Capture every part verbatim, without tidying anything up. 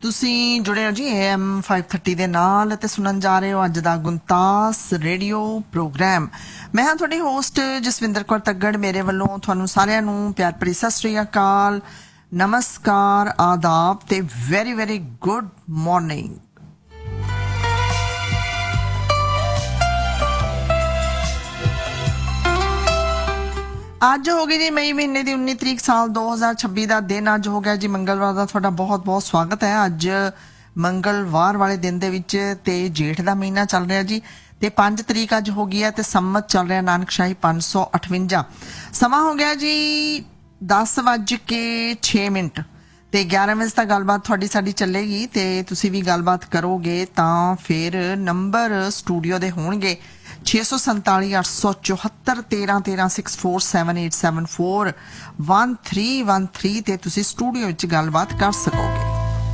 ਤੁਸੀਂ ਜੁੜੇ ਹੋ ਜੀ ਏ ਐਮ फाइव थर्टी ਦੇ ਨਾਲ ਅਤੇ ਸੁਣਨ ਜਾ ਰਹੇ ਹੋ ਅੱਜ ਦਾ ਗੁੰਤਾਸ ਰੇਡੀਓ ਪ੍ਰੋਗਰਾਮ। ਮੈਂ ਹਾਂ ਤੁਹਾਡੀ ਹੋਸਟ ਜਸਵਿੰਦਰ ਕੌਰ ਤੱਗੜ। ਮੇਰੇ ਵੱਲੋਂ ਤੁਹਾਨੂੰ ਸਾਰਿਆਂ ਨੂੰ ਪਿਆਰ ਭਰੀ ਸਤਿ ਸ਼੍ਰੀ ਅਕਾਲ, ਨਮਸਕਾਰ, ਆਦਾਬ ਤੇ ਵੈਰੀ ਵੈਰੀ ਗੁੱਡ ਮਾਰਨਿੰਗ। ਅੱਜ ਹੋ ਗਈ ਜੀ ਮਈ ਮਹੀਨੇ ਦੀ उन्नीस ਤਰੀਕ ਸਾਲ दो हज़ार छब्बीस ਦਾ ਦਿਨ ਅੱਜ ਹੋ ਗਿਆ ਜੀ ਮੰਗਲਵਾਰ ਦਾ। ਤੁਹਾਡਾ ਬਹੁਤ ਬਹੁਤ ਸਵਾਗਤ ਹੈ। ਅੱਜ ਮੰਗਲਵਾਰ ਵਾਲੇ ਦਿਨ ਦੇ ਵਿੱਚ ਤੇ ਜੇਠ ਦਾ ਮਹੀਨਾ ਚੱਲ ਰਿਹਾ ਜੀ ਤੇ पाँच ਤਰੀਕ ਅੱਜ ਹੋ ਗਈ ਹੈ ਤੇ ਸੰਮਤ ਚੱਲ ਰਿਹਾ ਨਾਨਕਸ਼ਾਹੀ पाँच सौ अठवंजा। ਸਮਾਂ ਹੋ ਗਿਆ ਜੀ दस ਵੱਜ ਕੇ छे ਮਿੰਟ ਤੇ ग्यारह ਵਜੇ ਤੱਕ ਗੱਲਬਾਤ ਤੁਹਾਡੀ ਸਾਡੀ ਚੱਲੇਗੀ ਤੇ ਤੁਸੀਂ ਵੀ ਗੱਲਬਾਤ ਕਰੋਗੇ ਤਾਂ ਫਿਰ ਨੰਬਰ ਸਟੂਡੀਓ ਦੇ ਹੋਣਗੇ छे सौ संताली अठ सौ चौहत्तर तेरह तेरह six four seven eight seven four one three one three ते तुसी स्टूडियो विच गलबात कर सकोगे।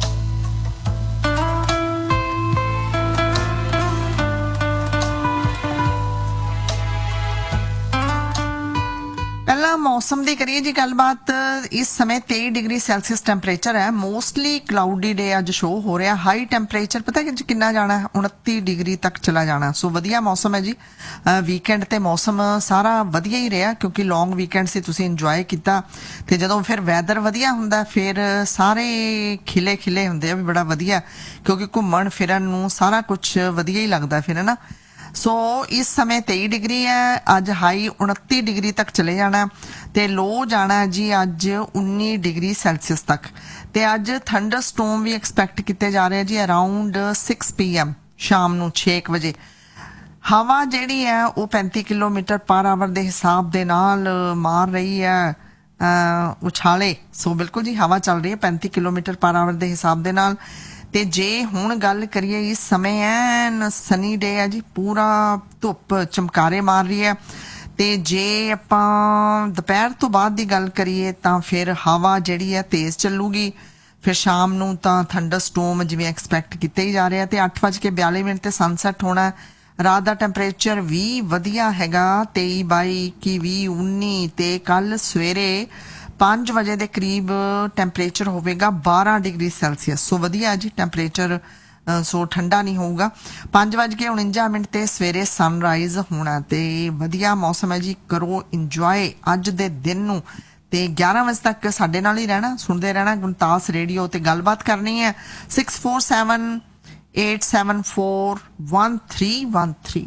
पहला मौसम की करिए जी गलबात। इस समय तेईस डिग्री सैल्सियस टैंपरेचर है। मोस्टली क्लाउडी डे अज शो हो रहा। हाई टैंपरेचर पता कि कितना जाना है, उनतीस डिग्री तक चला जाना। सो वधिया मौसम है जी। वीकेंड ते मौसम सारा वधिया ही रहा क्योंकि लॉन्ग वीकेंड से तुसी इंजॉय किया ते जदों फिर वैदर वधिया हुंदा फिर सारे खिले खिले हुंदे भी बड़ा वधिया क्योंकि घूमण फिरन नूं सारा कुछ वधिया ही लगता फिर है ना। सो इस समय तेईस डिग्री है, अज हाई उनतीस डिग्री तक चले जाना ते लो जाना जी अज उन्नीस डिग्री सैल्सियस तक। ते अज थंडर स्टॉर्म भी एक्सपैक्ट किए जा रहे जी अराउंड सिक्स पी एम शाम नूं छे बजे। हवा जिहड़ी है वो पैंती किलोमीटर पर आवर के हिसाब दे नाल मार रही है उछाले। सो बिल्कुल जी हवा चल रही है पैंती किलोमीटर पर आवर के हिसाब दे नाल। ते जे हुण गल करिए इस समय एन सनी डे है जी, पूरा धुप चमकारे मार रही है। ते जे आपां दोपहर तो बाद दी गल करिए तां फिर हवा जिहड़ी है तेज़ चलूगी। फिर शाम नूं तां थंडर स्टॉर्म जिवें एक्सपैक्ट कीते ही जा रहे हैं। ते अठ वज के बयाली मिनट ते सनसैट होना। रात का टैंपरेचर भी वधिया हैगा तेई बाई इक्की भी उन्नी ते कल सवेरे पाँच वजे के करीब टैंपरेचर होगा बारह डिग्री सैल्सियस। सो वधिया जी टैंपरेचर, सो ठंडा नहीं होगा। पाँच वज के उनंजा मिनट ते सवेरे सनराइज होना ते वधिया मौसम है जी। करो इंजॉय अज दे दिन नूं ते ग्यारह बजे तक साडे नाल ही रहना, सुनते रहना गुणतास रेडियो ते गलबात करनी है six four seven eight seven four one three one three.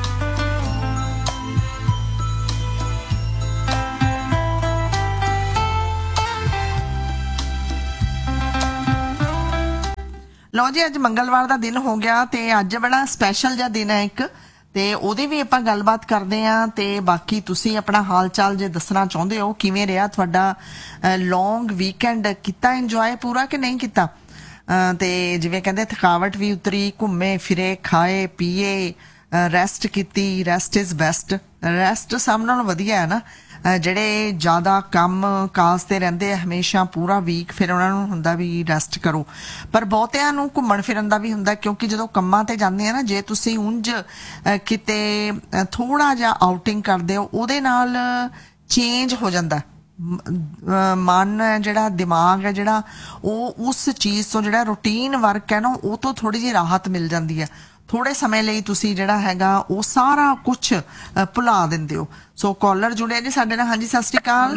लो जी अज मंगलवार का दिन हो गया ते अज बड़ा स्पैशल जिहा दिन है एक ते ओहदी भी आपां गलबात करदे हां ते बाकी तुसी अपना हाल चाल जे दसना चाहुंदे हो किवें रिहा तुहाडा लॉन्ग वीकेंड, किता इंजॉय पूरा कि नहीं किता। ते जिवें कहंदे थकावट भी उतरी, घूमे फिरे, खाए पीए, रैसट कीती। Rest is best. रैसट सब नालों वधिया है ना। ਜਿਹੜੇ ਜ਼ਿਆਦਾ ਕੰਮ ਕਾਜ ਤੇ ਰਹਿੰਦੇ ਆ ਹਮੇਸ਼ਾ ਪੂਰਾ ਵੀਕ ਫਿਰ ਉਹਨਾਂ ਨੂੰ ਹੁੰਦਾ ਵੀ ਰੈਸਟ ਕਰੋ, ਪਰ ਬਹੁਤਿਆਂ ਨੂੰ ਘੁੰਮਣ ਫਿਰਨ ਦਾ ਵੀ ਹੁੰਦਾ ਕਿਉਂਕਿ ਜਦੋਂ ਕੰਮਾਂ ਤੇ ਜਾਂਦੇ ਆ ਨਾ, ਜੇ ਤੁਸੀਂ ਉਂਝ ਕਿਤੇ ਥੋੜਾ ਜਿਹਾ ਆਊਟਿੰਗ ਕਰਦੇ ਹੋ ਉਹਦੇ ਨਾਲ ਚੇਂਜ ਹੋ ਜਾਂਦਾ ਮਨ, ਜਿਹੜਾ ਦਿਮਾਗ ਹੈ ਜਿਹੜਾ ਉਹ ਉਸ ਚੀਜ਼ ਤੋਂ ਜਿਹੜਾ ਰੂਟੀਨ ਵਰਕ ਹੈ ਨਾ ਉਹ ਤੋਂ ਥੋੜੀ ਜਿਹੀ ਰਾਹਤ ਮਿਲ ਜਾਂਦੀ ਹੈ। थोड़े समय ਲਈ ਤੁਸੀਂ ਜਿਹੜਾ ਹੈਗਾ ਉਹ ਸਾਰਾ ਕੁਝ ਭੁਲਾ ਦਿੰਦੇ ਹੋ। ਸੋ ਕਾਲਰ ਜੁੜਿਆ ਜੀ ਸਾਡੇ ਨਾਲ। ਹਾਂਜੀ ਸਤਿ ਸ਼੍ਰੀ ਅਕਾਲ।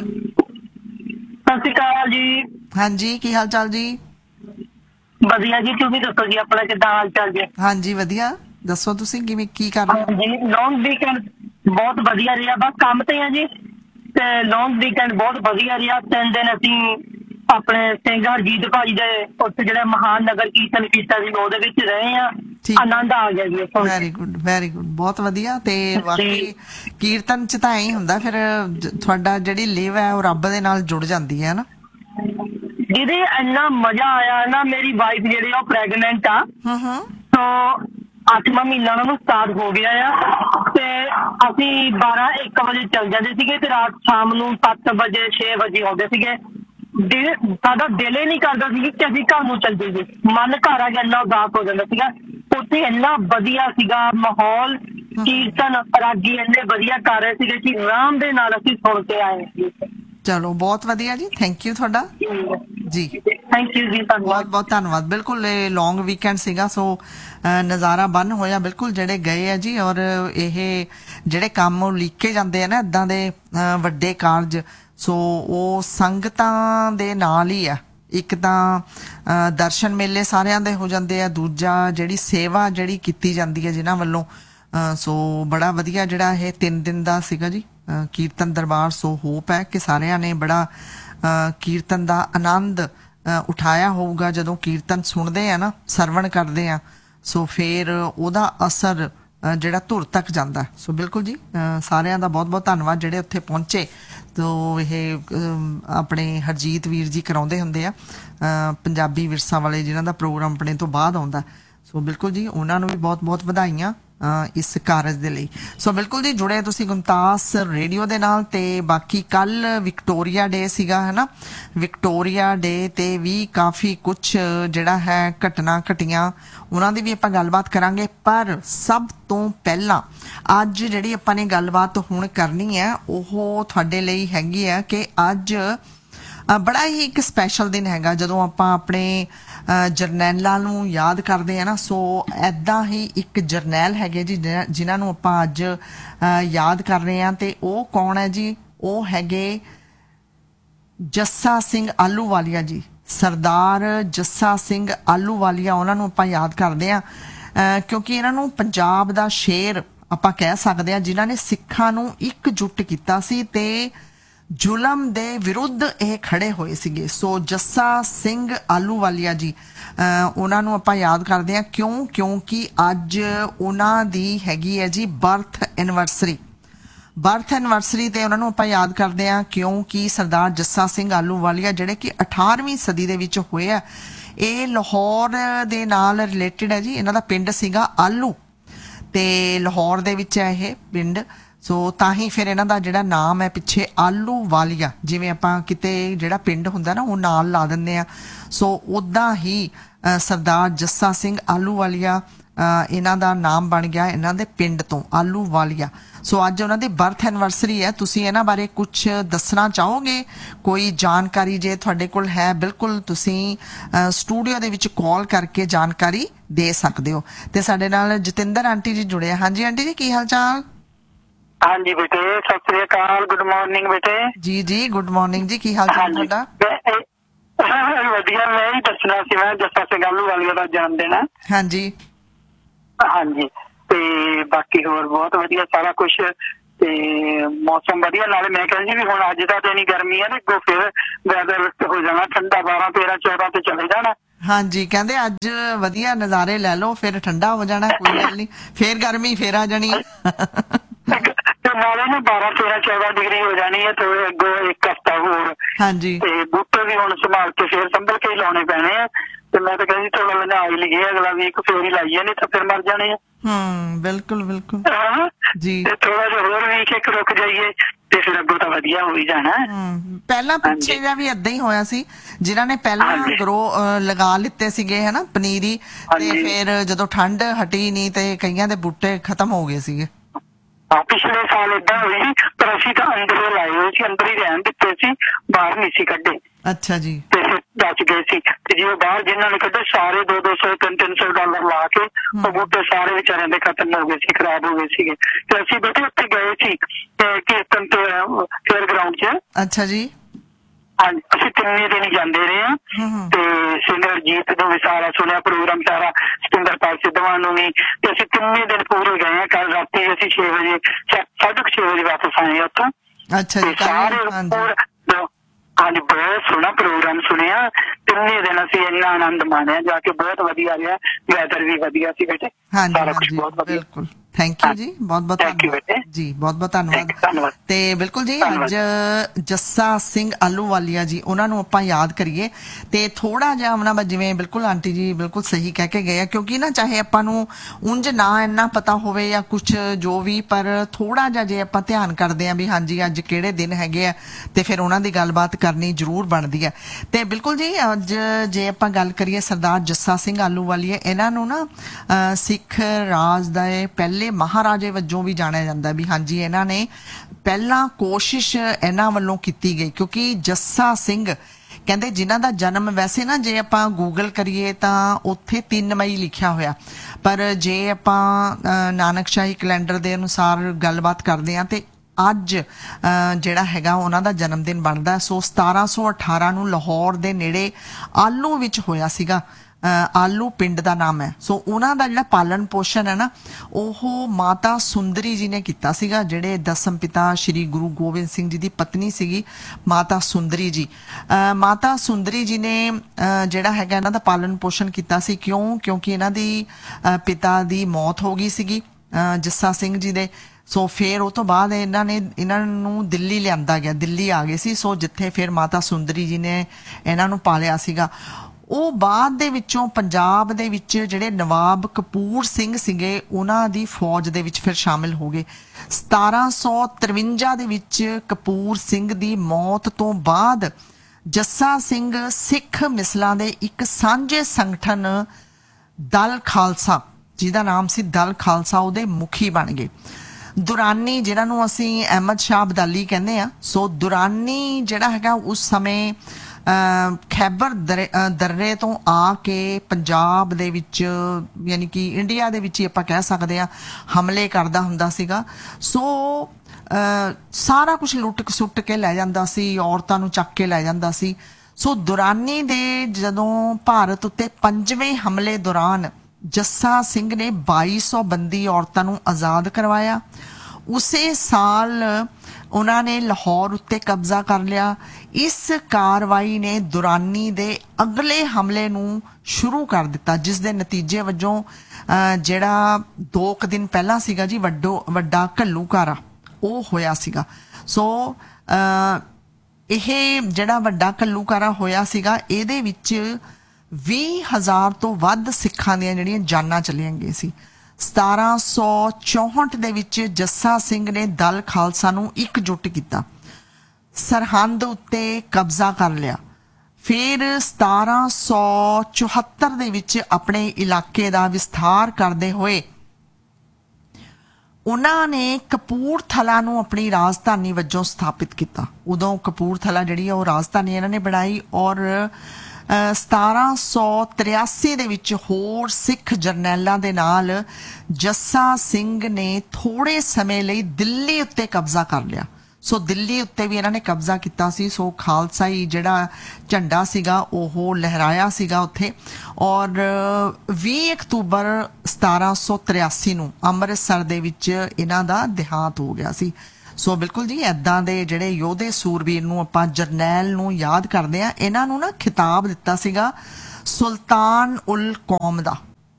ਸਤਿ ਸ਼੍ਰੀ ਅਕਾਲ ਜੀ। ਹਾਂਜੀ ਕੀ ਹਾਲ ਚਾਲ ਜੀ? ਵਧੀਆ ਜੀ, ਤੁਸੀਂ ਦੱਸੋ ਜੀ ਆਪਣਾ ਕਿੱਦਾਂ ਹਾਲ ਚਾਲ ਜੀ? ਹਾਂਜੀ ਵਧੀਆ, ਦੱਸੋ ਤੁਸੀਂ ਕਿਵੇਂ ਕੀ ਕਰ ਰਹੇ ਹੋ? ਜੀ ਲੌਂਗ ਵੀਕਐਂਡ ਬਹੁਤ ਵਧੀਆ ਰਿਹਾ, ਬਸ ਕੰਮ ਤੇ ਆ ਜੀ ਤੇ ਲੌਂਗ ਵੀਕਐਂਡ ਬਹੁਤ ਵਧੀਆ ਰਿਹਾ। ਤਿੰਨ ਦਿਨ ਅਸੀਂ ਆਪਣੇ ਸਿੰਘ ਹਰਜੀਤ ਭਾਜੀ ਦੇ ਉੱਥੇ ਜਿਹੜਾ ਮਹਾਨ ਨਗਰ ਕੀਰਤਨ ਕੀਤਾ ਸੀ ਉਹਦੇ ਵਿੱਚ ਰਹੇ ਆ। ਆਨੰਦ ਆ ਗਿਆ ਜੀ। ਵੈਰੀ ਗੁੱਡ ਵੈਰੀ ਗੁੱਡ, ਬਹੁਤ ਵਧੀਆ। ਤੇ ਬਾਕੀ ਕੀਰਤਨ ਚ ਤਾਂ ਐਂ ਹੁੰਦਾ ਫਿਰ ਤੁਹਾਡਾ ਜਿਹੜੀ ਲਿਵ ਹੈ ਉਹ ਰੱਬ ਦੇ ਨਾਲ ਜੁੜ ਜਾਂਦੀ ਹੈ ਨਾ। ਜਿਹਦੇ ਇੰਨਾ ਮਜ਼ਾ ਆਇਆ ਨਾ, ਮੇਰੀ ਵਾਈਫ ਜਿਹੜੀ ਉਹ ਪ੍ਰੈਗਨੈਂਟ ਆ, ਸੋ ਅੱਠਵਾਂ ਮਹੀਨਾ ਉਹਨਾਂ ਨੂੰ ਸਟਾਰਟ ਹੋ ਗਿਆ ਆ ਤੇ ਅਸੀਂ ਬਾਰਾਂ ਇੱਕ ਵਜੇ ਚੱਲ ਜਾਂਦੇ ਸੀਗੇ ਤੇ ਰਾਤ ਸ਼ਾਮ ਨੂੰ ਸੱਤ ਵਜੇ ਛੇ ਵਜੇ ਆਉਂਦੇ ਸੀਗੇ। ਸਾਡਾ ਦਿਲ ਹੀ ਨਹੀਂ ਕਰਦਾ ਸੀ ਕਿ ਅਸੀਂ ਘਰ ਨੂੰ ਚੱਲ ਜਾਈਏ, ਮਨ ਘਰ ਆ ਗਿਆ ਇੰਨਾ ਉਦਾਸ ਹੋ ਜਾਂਦਾ ਸੀਗਾ। ਉੱਥੇ ਇੰਨਾ ਵਧੀਆ ਸੀਗਾ ਮਾਹੌਲ, ਕੀਰਤਨ ਰਾਗੀ ਇੰਨੇ ਵਧੀਆ ਕਰ ਰਹੇ ਸੀਗੇ ਕਿ ਆਰਾਮ ਦੇ ਨਾਲ ਅਸੀਂ ਸੁਣ ਕੇ ਆਏ ਸੀ। ਚਲੋ ਬਹੁਤ ਵਧੀਆ ਜੀ, ਥੈਂਕ ਯੂ ਤੁਹਾਡਾ ਜੀ। ਥੈਂਕ ਯੂ ਜੀ, ਬਹੁਤ ਧੰਨਵਾਦ। ਬਹੁਤ ਧੰਨਵਾਦ। ਬਿਲਕੁਲ ਇਹ ਲੌਂਗ ਵੀਕਐਂਡ ਸੀਗਾ, ਸੋ ਅ, ਨਜ਼ਾਰਾ ਬੰਨ ਹੋਇਆ ਬਿਲਕੁਲ ਜਿਹੜੇ ਗਏ ਆ ਜੀ। ਔਰ ਇਹ ਜਿਹੜੇ ਕੰਮ ਲੀਕੇ ਜਾਂਦੇ ਆ ਨਾ ਇਦਾਂ ਦੇ ਅ, ਵੱਡੇ ਕਾਰਜ, ਸੋ ਉਹ ਸੰਗਤਾਂ ਦੇ ਨਾਲ ਹੀ ਆ। ਇੱਕ ਤਾਂ ਅ, ਦਰਸ਼ਨ ਮੇਲੇ ਸਾਰਿਆਂ ਦੇ ਹੋ ਜਾਂਦੇ ਆ, ਦੂਜਾ ਜਿਹੜੀ ਸੇਵਾ ਜਿਹੜੀ ਕੀਤੀ ਜਾਂਦੀ ਹੈ ਜਿਨ੍ਹਾਂ ਵੱਲੋਂ, ਅ, ਸੋ ਬੜਾ ਵਧੀਆ ਜਿਹੜਾ ਇਹ ਤਿੰਨ ਦਿਨ ਦਾ ਸੀਗਾ ਜੀ ਅ, ਕੀਰਤਨ ਦਰਬਾਰ। ਸੋ ਹੋਪ ਹੈ ਕਿ ਸਾਰਿਆਂ ਨੇ ਬੜਾ ਅ, ਕੀਰਤਨ ਦਾ ਆਨੰਦ ਅ, ਉਠਾਇਆ ਹੋਊਗਾ। ਜਦੋਂ ਕੀਰਤਨ ਸੁਣਦੇ ਆ ਨਾ, ਸਰਵਣ ਕਰਦੇ ਆ, ਸੋ ਫਿਰ ਉਹਦਾ ਅਸਰ ਅ, ਜਿਹੜਾ ਧੁਰ ਤੱਕ ਜਾਂਦਾ। ਸੋ ਬਿਲਕੁਲ ਜੀ ਅ, ਸਾਰਿਆਂ ਦਾ ਬਹੁਤ ਬਹੁਤ ਧੰਨਵਾਦ ਜਿਹੜੇ ਉੱਥੇ ਪਹੁੰਚੇ। ਤੋ ਇਹ ਅਮ, ਆਪਣੇ ਹਰਜੀਤ ਵੀਰ ਜੀ ਕਰਾਉਂਦੇ ਹੁੰਦੇ ਆ ਅ, ਪੰਜਾਬੀ ਵਿਰਸਾ ਵਾਲੇ, ਜਿਨ੍ਹਾਂ ਦਾ ਪ੍ਰੋਗਰਾਮ ਆਪਣੇ ਤੋਂ ਬਾਅਦ ਆਉਂਦਾ। ਸੋ ਬਿਲਕੁਲ ਜੀ ਉਹਨਾਂ ਨੂੰ ਵੀ ਬਹੁਤ ਬਹੁਤ ਵਧਾਈਆਂ ਅ, ਇਸ ਕਾਰਜ ਦੇ ਲਈ। ਸੋ ਬਿਲਕੁਲ ਜੀ ਜੁੜੇ ਤੁਸੀਂ ਗੁਮਤਾਸ ਰੇਡੀਓ ਦੇ ਨਾਲ। ਤੇ ਬਾਕੀ ਕੱਲ ਵਿਕਟੋਰੀਆ ਡੇ ਸੀਗਾ, ਹੈ ਨਾ। ਵਿਕਟੋਰੀਆ ਡੇ ਤੇ ਵੀ ਕਾਫੀ ਕੁਛ ਜਿਹੜਾ ਹੈ ਘਟਨਾ ਘਟੀਆਂ, ਉਹਨਾਂ ਦੀ ਵੀ ਆਪਾਂ ਗੱਲਬਾਤ ਕਰਾਂਗੇ। ਪਰ ਸਭ ਤੋਂ ਪਹਿਲਾਂ ਅੱਜ ਜਿਹੜੀ ਆਪਾਂ ਨੇ ਗੱਲਬਾਤ ਹੁਣ ਕਰਨੀ ਹੈ ਉਹ ਤੁਹਾਡੇ ਲਈ ਹੈਗੀ ਆ ਕਿ ਅੱਜ ਅ, ਬੜਾ ਹੀ ਇੱਕ ਸਪੈਸ਼ਲ ਦਿਨ ਹੈਗਾ ਜਦੋਂ ਆਪਾਂ ਆਪਣੇ ਅ, ਜਰਨੈਲਾਂ ਨੂੰ ਯਾਦ ਕਰਦੇ ਆ ਨਾ। ਸੋ ਐਦਾਂ ਹੀ ਇੱਕ ਜਰਨੈਲ ਹੈਗੇ ਜੀ ਜਿਨ੍ਹਾਂ- ਜਿਨ੍ਹਾਂ ਨੂੰ ਆਪਾਂ ਅੱਜ ਅ, ਯਾਦ ਕਰ ਰਹੇ ਹਾਂ। ਤੇ ਉਹ ਕੌਣ ਹੈ ਜੀ? ਉਹ ਹੈਗੇ ਜੱਸਾ ਸਿੰਘ ਆਹਲੂਵਾਲੀਆ ਜੀ, ਸਰਦਾਰ ਜੱਸਾ ਸਿੰਘ ਆਹਲੂਵਾਲੀਆ। ਉਹਨਾਂ ਨੂੰ ਆਪਾਂ ਯਾਦ ਕਰਦੇ ਹਾਂ ਅ, ਕਿਉਂਕਿ ਇਹਨਾਂ ਨੂੰ ਪੰਜਾਬ ਦਾ ਸ਼ੇਰ ਆਪਾਂ ਕਹਿ ਸਕਦੇ ਹਾਂ, ਜਿਨ੍ਹਾਂ ਨੇ ਸਿੱਖਾਂ ਨੂੰ ਇਕਜੁੱਟ ਕੀਤਾ ਸੀ ਤੇ ਜ਼ੁਲਮ ਦੇ ਵਿਰੁੱਧ ਇਹ ਖੜੇ ਹੋਏ ਸੀਗੇ। ਸੋ ਜੱਸਾ ਸਿੰਘ ਆਹਲੂਵਾਲੀਆ ਜੀ ਅ, ਉਹਨਾਂ ਨੂੰ ਆਪਾਂ ਯਾਦ ਕਰਦੇ ਹਾਂ। ਕਿਉਂ? ਕਿਉਂਕਿ ਅੱਜ ਉਹਨਾਂ ਦੀ ਹੈਗੀ ਹੈ ਜੀ ਬਰਥ ਐਨਵਰਸਰੀ। ਬਰਥ ਐਨਵਰਸਰੀ ਤੇ ਉਹਨਾਂ ਨੂੰ ਆਪਾਂ ਯਾਦ ਕਰਦੇ ਹਾਂ ਕਿਉਂਕਿ ਸਰਦਾਰ ਜੱਸਾ ਸਿੰਘ ਆਹਲੂਵਾਲੀਆ ਜਿਹੜੇ ਕਿ ਅਠਾਰਵੀਂ ਸਦੀ ਦੇ ਵਿੱਚ ਹੋਏ ਆ। ਇਹ ਲਾਹੌਰ ਦੇ ਨਾਲ ਰਿਲੇਟਡ ਹੈ ਜੀ। ਇਹਨਾਂ ਦਾ ਪਿੰਡ ਸੀਗਾ ਆਲੂ ਤੇ ਲਾਹੌਰ ਦੇ ਵਿੱਚ ਹੈ ਇਹ ਪਿੰਡ। ਸੋ ਤਾਂ ਹੀ ਫਿਰ ਇਹਨਾਂ ਦਾ ਜਿਹੜਾ ਨਾਮ ਹੈ ਪਿੱਛੇ ਆਹਲੂਵਾਲੀਆ, ਜਿਵੇਂ ਆਪਾਂ ਕਿਤੇ ਜਿਹੜਾ ਪਿੰਡ ਹੁੰਦਾ ਨਾ ਉਹ ਨਾਲ ਲਾ ਦਿੰਦੇ ਆ। ਸੋ ਉੱਦਾਂ ਹੀ ਅ, ਸਰਦਾਰ ਜੱਸਾ ਸਿੰਘ ਆਹਲੂਵਾਲੀਆ ਅ, ਇਹਨਾਂ ਦਾ ਨਾਮ ਬਣ ਗਿਆ ਇਹਨਾਂ ਦੇ ਪਿੰਡ ਤੋਂ, ਆਹਲੂਵਾਲੀਆ। ਸੋ ਅੱਜ ਉਹਨਾਂ ਦੀ ਬਰਥ ਐਨਵਰਸਰੀ ਹੈ। ਤੁਸੀਂ ਇਹਨਾਂ ਬਾਰੇ ਕੁਝ ਦੱਸਣਾ ਚਾਹੋਗੇ? ਕੋਈ ਜਾਣਕਾਰੀ ਜੇ ਤੁਹਾਡੇ ਕੋਲ ਹੈ, ਬਿਲਕੁਲ ਤੁਸੀਂ ਅ, ਸਟੂਡੀਓ ਦੇ ਵਿੱਚ ਕਾਲ ਕਰਕੇ ਜਾਣਕਾਰੀ ਦੇ ਸਕਦੇ ਹੋ। ਤੇ ਸਾਡੇ ਨਾਲ ਜਤਿੰਦਰ ਆਂਟੀ ਜੀ ਜੁੜੇ ਆ। ਹਾਂਜੀ ਆਂਟੀ ਜੀ, ਕੀ ਹਾਲ ਚਾਲ? ਹਾਂਜੀ ਬੇਟੇ, ਸਤਿ ਸ੍ਰੀ ਅਕਾਲ, ਗੁੱਡ ਮਾਰਨਿੰਗ ਬੇਟੇ। ਜੀ ਜੀ ਗੁੱਡ ਮਾਰਨਿੰਗ ਜੀ, ਕੀ ਹਾਲ ਚਾਲ ਤੁਹਾਡਾ? ਮੈਂ- ਵਧੀਆ। ਮੈਂ ਹੀ ਦੱਸਣਾ ਸੀ, ਮੈਂ ਜੱਸਾ ਸਿੰਘ ਆਹਲੂਵਾਲੀਆ ਦਾ ਜਨਮ ਦਿਨ ਹੈ। ਹਾਂਜੀ ਹਾਂਜੀ, ਤੇ ਬਾਕੀ ਹੋਰ ਬਹੁਤ ਵਧੀਆ ਸਾਰਾ ਕੁਝ। ਤੇ ਮੌਸਮ ਵਧੀਆ, ਨਾਲੇ ਮੈਂ ਕਹਿੰਦੀ ਵੀ ਹੁਣ ਅੱਜ ਦਾ ਦਿਨ ਹੀ ਗਰਮੀ ਹੈ, ਅੱਗੋਂ ਫਿਰ ਵੈਦਰ ਹੋ ਜਾਣਾ ਠੰਡਾ, ਬਾਰਾਂ ਤੇਰਾਂ ਚੌਦਾਂ ਤੇ ਚਲੇ ਜਾਣਾ। ਹਾਂਜੀ, ਕਹਿੰਦੇ ਅੱਜ ਵਧੀਆ ਨਜ਼ਾਰੇ ਲੈ ਲਓ, ਫਿਰ ਠੰਡਾ ਹੋ ਜਾਣਾ, ਕੋਈ ਗੱਲ ਨਹੀਂ, ਫਿਰ ਗਰਮੀ ਫੇਰ ਆ ਜਾਣੀ ਤੇ ਨਾਲੇ ਨਾ ਬਾਰਾਂ ਤੇਰਾਂ ਚੌਦਾਂ ਡਿਗਰੀ ਹੋ ਜਾਣੀ ਹੈ ਤੇ ਅੱਗੋਂ ਇੱਕ ਹਫ਼ਤਾ ਹੋਰ। ਹਾਂਜੀ, ਤੇ ਬੂਟੇ ਵੀ ਹੁਣ ਸੰਭਾਲ ਕੇ ਫੇਰ ਸੰਭਲ ਕੇ ਹੀ ਲਾਉਣੇ ਪੈਣੇ ਆ। ਤੇ ਮੈਂ ਤਾਂ ਕਹਿੰਦੀ ਥੋੜਾ ਮੈਂ ਨਹਾ ਹੀ ਲਈਏ, ਅਗਲਾ ਵੀਕ ਫੇਰ ਹੀ ਲਾਈਏ, ਨਹੀਂ ਤਾਂ ਫਿਰ ਮਰ ਜਾਣੇ ਆ। ਹੂੰ, ਬਿਲਕੁਲ ਬਿਲਕੁਲ ਹਾਂ ਜੀ। ਤੇ ਥੋੜਾ ਜਿਹਾ ਹੋਰ ਵੀਕ ਇੱਕ ਰੁਕ ਜਾਈਏ ਤੇ ਫਿਰ ਅੱਗੋਂ ਤਾਂ ਵਧੀਆ ਹੋ ਹੀ ਜਾਣਾ। ਹੂੰ, ਪਹਿਲਾਂ ਪਿੱਛੇ ਜਿਹਾ ਵੀ ਏਦਾਂ ਹੀ ਹੋਇਆ ਸੀ, ਜਿਨ੍ਹਾਂ ਨੇ ਪਹਿਲਾਂ ਗਰੋ ਲਗਾ ਲਿੱਤੇ ਸੀਗੇ ਹਨਾ ਪਨੀਰੀ, ਤੇ ਫਿਰ ਜਦੋਂ ਠੰਡ ਹਟੀ ਨਹੀਂ ਤੇ ਕਈਆਂ ਦੇ ਬੂਟੇ ਖਤਮ ਹੋ ਗਏ ਸੀਗੇ। ਹਾਂ, ਪਿਛਲੇ ਸਾਲ ਏਦਾਂ ਹੋਈ, ਪਰ ਅਸੀਂ ਤਾਂ ਅੰਦਰੋਂ ਲਾਏ ਹੋਏ ਸੀ, ਅੰਦਰ ਹੀ ਰਹਿਣ ਦਿੱਤੇ ਸੀ, ਬਾਹਰ ਨਹੀਂ ਸੀ ਕੱਢੇ। ਅੱਛਾ ਜੀ। ਤੇ ਫਿਰ ਬਚ ਗਏ ਸੀ। ਤੇ ਜਿਵੇਂ ਬਾਹਰ ਜਿਨ੍ਹਾਂ ਨੇ ਕੱਢੇ ਸਾਰੇ ਦੋ ਦੋ ਸੌ ਤਿੰਨ ਤਿੰਨ ਸੌ ਡਾਲਰ ਲਾ ਕੇ ਉਹ ਬੂਟੇ ਸਾਰੇ ਵਿਚਾਰਿਆਂ ਦੇ ਖਤਮ ਹੋ ਗਏ ਸੀ, ਖਰਾਬ ਹੋ ਗਏ ਸੀਗੇ। ਤੇ ਅਸੀਂ ਬੇਟੇ ਉੱਥੇ ਗਏ ਸੀ ਕੀਰਤਨ ਤੇ ਫੇਅਰ ਗਰਾਊਂਡ 'ਚ। ਅੱਛਾ ਜੀ। ਹਾਂਜੀ, ਅਸੀਂ ਤਿੰਨੇ ਦਿਨ ਹੀ ਜਾਂਦੇ ਰਹੇ ਹਾਂ। ਤੇ ਸਿੰਗਰ ਜੀਤ ਨੂੰ ਵੀ ਸਾਰਾ ਸੁਣਿਆ ਪ੍ਰੋਗਰਾਮ ਸਾਰਾ, ਸਤਿੰਦਰਪਾਲ ਸਿੱਧਵਾਂ ਨੂੰ ਵੀ। ਤੇ ਅਸੀਂ ਤਿੰਨੇ ਦਿਨ ਪੂਰੇ ਗਏ ਹਾਂ। ਕੱਲ ਰਾਤੀ ਅਸੀਂ ਛੇ ਵਜੇ ਸਾਢੇ ਛੇ ਵਜੇ ਵਾਪਸ ਆਏ ਉੱਥੋਂ। ਅੱਛਾ ਜੀ। ਸਾਰੇ ਹਾਂਜੀ, ਬਹੁਤ ਸੋਹਣਾ ਪ੍ਰੋਗਰਾਮ ਸੁਣਿਆ। ਤਿੰਨੇ ਦਿਨ ਅਸੀਂ ਇੰਨਾ ਆਨੰਦ ਮਾਣਿਆ ਜਾ ਕੇ, ਬਹੁਤ ਵਧੀਆ ਰਿਹਾ। ਵੈਦਰ ਵੀ ਵਧੀਆ ਸੀ ਬੇਟੇ, ਸਾਰਾ ਕੁਝ ਬਹੁਤ ਵਧੀਆ। ਬਿਲਕੁਲ, ਥੈਂਕ ਯੂ ਜੀ, ਬਹੁਤ ਬਹੁਤ ਧੰਨਵਾਦ ਜੀ, ਬਹੁਤ ਬਹੁਤ ਧੰਨਵਾਦ। ਤੇ ਬਿਲਕੁਲ ਜੀ, ਅੱਜ ਜੱਸਾ ਸਿੰਘ ਆਹਲੂਵਾਲੀਆ ਜੀ, ਉਹਨਾਂ ਨੂੰ ਆਪਾਂ ਯਾਦ ਕਰੀਏ ਤੇ ਥੋੜਾ ਜਿਹਾ ਉਹਨਾਂ ਜਿਵੇਂ ਬਿਲਕੁਲ ਆਂਟੀ ਜੀ ਬਿਲਕੁਲ ਸਹੀ ਕਹਿ ਕੇ ਗਏ ਆ, ਕਿਉਂਕਿ ਨਾ ਚਾਹੇ ਆਪਾਂ ਨੂੰ ਉਂਝ ਨਾ ਇੰਨਾ ਪਤਾ ਹੋਵੇ ਜਾਂ ਕੁਛ ਜੋ ਵੀ, ਪਰ ਥੋੜਾ ਜਿਹਾ ਜੇ ਆਪਾਂ ਧਿਆਨ ਕਰਦੇ ਆ ਵੀ ਹਾਂਜੀ ਅੱਜ ਕਿਹੜੇ ਦਿਨ ਹੈਗੇ ਆ ਤੇ ਫਿਰ ਉਹਨਾਂ ਦੀ ਗੱਲਬਾਤ ਕਰਨੀ ਜ਼ਰੂਰ ਬਣਦੀ ਹੈ। ਤੇ ਬਿਲਕੁਲ ਜੀ, ਅੱਜ ਜੇ ਆਪਾਂ ਗੱਲ ਕਰੀਏ ਸਰਦਾਰ ਜੱਸਾ ਸਿੰਘ ਆਹਲੂਵਾਲੀਆ, ਇਹਨਾਂ ਨੂੰ ਨਾ ਸਿੱਖ ਰਾਜ ਦਾ ਪਹਿਲੇ ਮਹਾਰਾਜੇ ਵਜੋਂ ਵੀ ਜਾਣਿਆ ਜਾਂਦਾ ਵੀ ਹਾਂਜੀ ਇਹਨਾਂ ਨੇ ਪਹਿਲਾਂ ਕੋਸ਼ਿਸ਼ ਇਹਨਾਂ ਵੱਲੋਂ ਕੀਤੀ ਗਈ, ਕਿਉਂਕਿ ਜੱਸਾ ਸਿੰਘ ਕਹਿੰਦੇ ਜਿਨ੍ਹਾਂ ਦਾ ਜਨਮ ਵੈਸੇ ਨਾ ਜੇ ਆਪਾਂ ਗੂਗਲ ਕਰੀਏ ਤਾਂ ਉੱਥੇ ਤਿੰਨ ਮਈ ਲਿਖਿਆ ਹੋਇਆ, ਪਰ ਜੇ ਆਪਾਂ ਅ, ਨਾਨਕਸ਼ਾਹੀ ਕੈਲੰਡਰ ਦੇ ਅਨੁਸਾਰ ਗੱਲਬਾਤ ਕਰਦੇ ਹਾਂ ਤੇ ਅੱਜ ਅ, ਜਿਹੜਾ ਹੈਗਾ ਉਹਨਾਂ ਦਾ ਜਨਮ ਦਿਨ ਬਣਦਾ। ਸੋ ਸਤਾਰਾਂ ਸੌ ਅਠਾਰਾਂ ਨੂੰ ਲਾਹੌਰ ਦੇ ਨੇੜੇ ਆਲੂ ਵਿੱਚ ਹੋਇਆ ਸੀਗਾ। ਅ, ਆਲੂ ਪਿੰਡ ਦਾ ਨਾਮ ਹੈ। ਸੋ ਉਹਨਾਂ ਦਾ ਜਿਹੜਾ ਪਾਲਣ ਪੋਸ਼ਣ ਹੈ ਨਾ ਉਹ ਮਾਤਾ ਸੁੰਦਰੀ ਜੀ ਨੇ ਕੀਤਾ ਸੀਗਾ, ਜਿਹੜੇ ਦਸਮ ਪਿਤਾ ਸ਼੍ਰੀ ਗੁਰੂ ਗੋਬਿੰਦ ਸਿੰਘ ਜੀ ਦੀ ਪਤਨੀ ਸੀਗੀ ਮਾਤਾ ਸੁੰਦਰੀ ਜੀ। ਅ, ਮਾਤਾ ਸੁੰਦਰੀ ਜੀ ਨੇ ਅ, ਜਿਹੜਾ ਹੈਗਾ ਇਹਨਾਂ ਦਾ ਪਾਲਣ ਪੋਸ਼ਣ ਕੀਤਾ ਸੀ। ਕਿਉਂ? ਕਿਉਂਕਿ ਇਹਨਾਂ ਦੀ ਅ, ਪਿਤਾ ਦੀ ਮੌਤ ਹੋ ਗਈ ਸੀਗੀ ਅ, ਜੱਸਾ ਸਿੰਘ ਜੀ ਦੇ। ਸੋ ਫਿਰ ਉਹ ਤੋਂ ਬਾਅਦ ਇਹਨਾਂ ਨੇ ਇਹਨਾਂ ਨੂੰ ਦਿੱਲੀ ਲਿਆਂਦਾ ਗਿਆ, ਦਿੱਲੀ ਆ ਗਏ ਸੀ। ਸੋ ਜਿੱਥੇ ਫਿਰ ਮਾਤਾ ਸੁੰਦਰੀ ਜੀ ਨੇ ਇਹਨਾਂ ਨੂੰ ਪਾਲਿਆ ਸੀਗਾ। ਉਹ ਬਾਅਦ ਦੇ ਵਿੱਚੋਂ ਪੰਜਾਬ ਦੇ ਵਿੱਚ ਜਿਹੜੇ ਨਵਾਬ ਕਪੂਰ ਸਿੰਘ ਸੀਗੇ ਉਹਨਾਂ ਦੀ ਫੌਜ ਦੇ ਵਿੱਚ ਫਿਰ ਸ਼ਾਮਿਲ ਹੋ ਗਏ। ਸਤਾਰਾਂ ਸੌ ਤਰਵੰਜਾ ਦੇ ਵਿੱਚ ਕਪੂਰ ਸਿੰਘ ਦੀ ਮੌਤ ਤੋਂ ਬਾਅਦ ਜੱਸਾ ਸਿੰਘ ਸਿੱਖ ਮਿਸਲਾਂ ਦੇ ਇੱਕ ਸਾਂਝੇ ਸੰਗਠਨ ਦਲ ਖਾਲਸਾ, ਜਿਹਦਾ ਨਾਮ ਸੀ ਦਲ ਖਾਲਸਾ, ਉਹਦੇ ਮੁਖੀ ਬਣ ਗਏ। ਦੁਰਾਨੀ ਜਿਹਨਾਂ ਨੂੰ ਅਸੀਂ ਅਹਿਮਦ ਸ਼ਾਹ ਅਬਦਾਲੀ ਕਹਿੰਦੇ ਆ, ਸੋ ਦੁਰਾਨੀ ਜਿਹੜਾ ਹੈਗਾ ਉਸ ਸਮੇਂ ਖੈਬਰ ਦਰੇ ਦर्रे ਤੋਂ ਆ ਕੇ ਪੰਜਾਬ ਦੇ ਵਿੱਚ ਯਾਨੀ ਕਿ ਇੰਡੀਆ ਦੇ ਵਿੱਚ ਹੀ ਆਪਾਂ ਕਹਿ ਸਕਦੇ ਆ ਹਮਲੇ ਕਰਦਾ ਹੁੰਦਾ ਸੀਗਾ। ਸੋ ਸਾਰਾ ਕੁਝ ਲੁੱਟ ਸੁੱਟ ਕੇ ਲੈ ਜਾਂਦਾ ਸੀ, ਔਰਤਾਂ ਨੂੰ ਚੱਕ ਕੇ ਲੈ ਜਾਂਦਾ ਸੀ। ਸੋ ਦੁਰਾਨੀ ਦੇ ਜਦੋਂ ਭਾਰਤ ਉੱਤੇ ਪੰਜਵੇਂ ਹਮਲੇ ਦੌਰਾਨ ਜੱਸਾ ਸਿੰਘ ਨੇ ਬਾਈ ਸੌ ਬੰਦੀ ਔਰਤਾਂ ਨੂੰ ਆਜ਼ਾਦ ਕਰਵਾਇਆ। ਉਸੇ ਸਾਲ ਉਹਨਾਂ ਨੇ ਲਾਹੌਰ ਉੱਤੇ ਕਬਜ਼ਾ ਕਰ ਲਿਆ। ਇਸ ਕਾਰਵਾਈ ਨੇ ਦੁਰਾਨੀ ਦੇ ਅਗਲੇ ਹਮਲੇ ਨੂੰ ਸ਼ੁਰੂ ਕਰ ਦਿੱਤਾ, ਜਿਸ ਦੇ ਨਤੀਜੇ ਵਜੋਂ ਜਿਹੜਾ ਦੋ ਕੁ ਦਿਨ ਪਹਿਲਾਂ ਸੀਗਾ ਜੀ ਵੱਡੋ ਵੱਡਾ ਘੱਲੂਘਾਰਾ ਉਹ ਹੋਇਆ ਸੀਗਾ। ਸੋ ਇਹ ਜਿਹੜਾ ਵੱਡਾ ਘੱਲੂਘਾਰਾ ਹੋਇਆ ਸੀਗਾ ਇਹਦੇ ਵਿੱਚ ਵੀਹ ਹਜ਼ਾਰ ਤੋਂ ਵੱਧ ਸਿੱਖਾਂ ਦੀਆਂ ਜਿਹੜੀਆਂ ਜਾਨਾਂ ਚਲੀਆਂ ਗਈਆਂ ਸੀ। ਸਤਾਰਾਂ ਸੌ ਚੌਂਹਠ ਦੇ ਵਿੱਚ ਜੱਸਾ ਸਿੰਘ ਨੇ ਦਲ ਖਾਲਸਾ ਨੂੰ ਇਕਜੁੱਟ ਕੀਤਾ, ਸਰਹੰਦ ਉੱਤੇ ਕਬਜ਼ਾ ਕਰ ਲਿਆ। ਫਿਰ ਸਤਾਰਾਂ ਸੌ ਚੁਹੱਤਰ ਦੇ ਵਿੱਚ ਆਪਣੇ ਇਲਾਕੇ ਦਾ ਵਿਸਥਾਰ ਕਰਦੇ ਹੋਏ ਉਹਨਾਂ ਨੇ ਕਪੂਰਥਲਾ ਨੂੰ ਆਪਣੀ ਰਾਜਧਾਨੀ ਵਜੋਂ ਸਥਾਪਿਤ ਕੀਤਾ। ਉਦੋਂ ਕਪੂਰਥਲਾ ਜਿਹੜੀ ਆ ਉਹ ਰਾਜਧਾਨੀ ਇਹਨਾਂ ਨੇ ਬਣਾਈ। ਔਰ ਸਤਾਰਾਂ ਸੌ ਤਰਿਆਸੀ ਦੇ ਵਿੱਚ ਹੋਰ ਸਿੱਖ ਜਰਨੈਲਾਂ ਦੇ ਨਾਲ ਜੱਸਾ ਸਿੰਘ ਨੇ ਥੋੜੇ ਸਮੇਂ ਲਈ ਦਿੱਲੀ ਉੱਤੇ ਕਬਜ਼ਾ ਕਰ ਲਿਆ। ਸੋ ਦਿੱਲੀ ਉੱਤੇ ਵੀ ਇਹਨਾਂ ਨੇ ਕਬਜ਼ਾ ਕੀਤਾ ਸੀ। ਸੋ ਖਾਲਸਾਈ ਜਿਹੜਾ ਝੰਡਾ ਸੀਗਾ ਉਹ ਲਹਿਰਾਇਆ ਸੀਗਾ ਉੱਥੇ। ਔਰ ਵੀਹ ਅਕਤੂਬਰ ਸਤਾਰਾਂ ਸੌ ਤਰਿਆਸੀ ਨੂੰ ਅੰਮ੍ਰਿਤਸਰ ਦੇ ਵਿੱਚ ਇਹਨਾਂ ਦਾ ਦੇਹਾਂਤ ਹੋ ਗਿਆ ਸੀ। ਸੋ ਬਿਲਕੁਲ ਜੀ ਇੱਦਾਂ ਦੇ ਜਿਹੜੇ ਯੋਧੇ ਸੂਰਬੀਰ ਨੂੰ ਆਪਾਂ ਜਰਨੈਲ ਨੂੰ ਯਾਦ ਕਰਦੇ ਆ। ਇਹਨਾਂ ਨੂੰ ਨਾ ਖਿਤਾਬ ਦਿੱਤਾ ਸੀਗਾ ਸੁਲਤਾਨ ਉਲ ਕੌਮ ਦਾ।